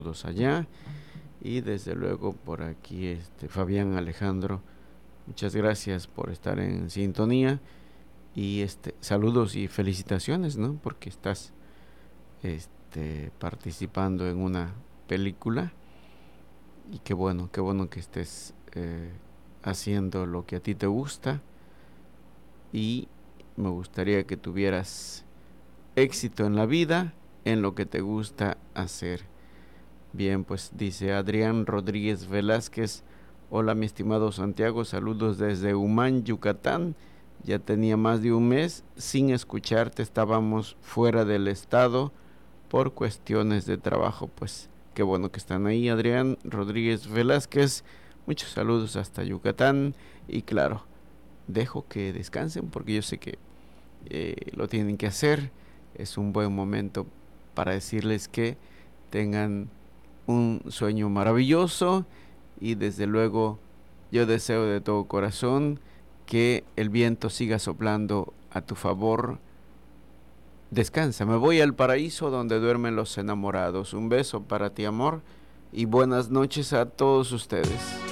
Todos allá. Y desde luego por aquí Fabián Alejandro, muchas gracias por estar en sintonía y saludos y felicitaciones, ¿no? Porque estás participando en una película y qué bueno que estés haciendo lo que a ti te gusta y me gustaría que tuvieras éxito en la vida en lo que te gusta hacer. Bien, pues dice Adrián Rodríguez Velázquez: hola mi estimado Santiago, saludos desde Humán, Yucatán. Ya tenía más de un mes sin escucharte, estábamos fuera del estado por cuestiones de trabajo. Pues qué bueno que están ahí, Adrián Rodríguez Velázquez. Muchos saludos hasta Yucatán y claro, dejo que descansen porque yo sé que lo tienen que hacer. Es un buen momento para decirles que tengan un sueño maravilloso y desde luego yo deseo de todo corazón que el viento siga soplando a tu favor. Descansa, me voy al paraíso donde duermen los enamorados. Un beso para ti, amor, y buenas noches a todos ustedes.